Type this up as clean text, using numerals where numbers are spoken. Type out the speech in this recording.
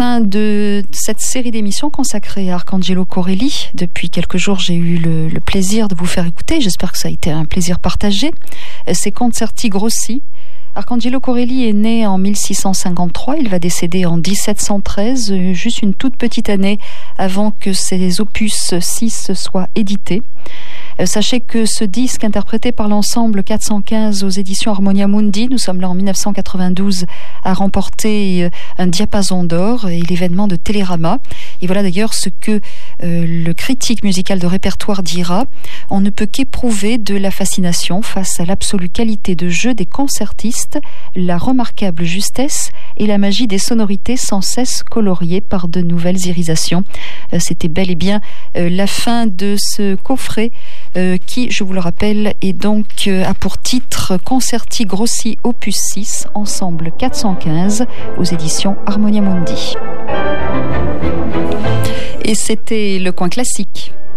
fin de cette série d'émissions consacrée à Arcangelo Corelli. Depuis quelques jours, j'ai eu le plaisir de vous faire écouter. J'espère que ça a été un plaisir partagé. Ces Concerti Grossi. Arcangelo Corelli est né en 1653, il va décéder en 1713, juste une toute petite année avant que ses opus 6 soient édités. Sachez que ce disque, interprété par l'ensemble 415 aux éditions Harmonia Mundi, nous sommes là en 1992, a remporté un diapason d'or et l'événement de Télérama. Et voilà d'ailleurs ce que le critique musical de répertoire dira. On ne peut qu'éprouver de la fascination face à l'absolue qualité de jeu des concertistes, la remarquable justesse et la magie des sonorités sans cesse coloriées par de nouvelles irisations. C'était bel et bien la fin de ce coffret qui, je vous le rappelle, est donc a pour titre Concerti Grossi Opus 6, ensemble 415 aux éditions Harmonia Mundi. Et c'était le coin classique.